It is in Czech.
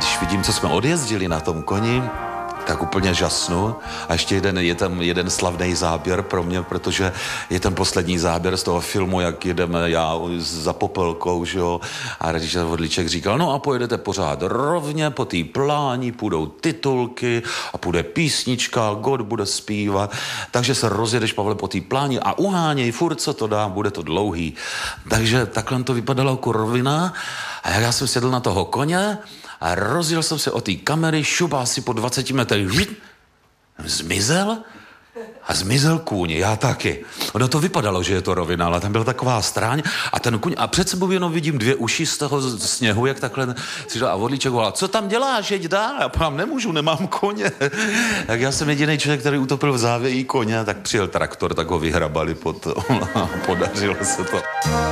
když vidím, co jsme odjezdili na tom koni, tak úplně žasnu. A ještě je tam jeden slavný záběr pro mě, protože je ten poslední záběr z toho filmu, jak jedeme já za Popelkou, že jo. A režisér Vodliček říkal, no a pojedete pořád rovně, po té pláni půjdou titulky a půjde písnička, God bude zpívat. Takže se rozjedeš, Pavle, po té pláni a uháněj furt, co to dá, bude to dlouhý. Takže takhle to vypadalo jako rovina. A jak já jsem sedl na toho koně, a rozjel jsem se od té kamery, šup, asi po 20 metrech zmizel a zmizel kůň, já taky. Ono to vypadalo, že je to rovina, ale tam byla taková stráň a ten kůň, a před sebou jenom vidím 2 uši z toho sněhu, jak takhle si a Vodlíček volal, co tam děláš, jeď dál, já pám, nemůžu, nemám koně. Tak já jsem jediný člověk, který utopil v závějí koně, tak přijel traktor, tak ho vyhrabali potom a podařilo se to.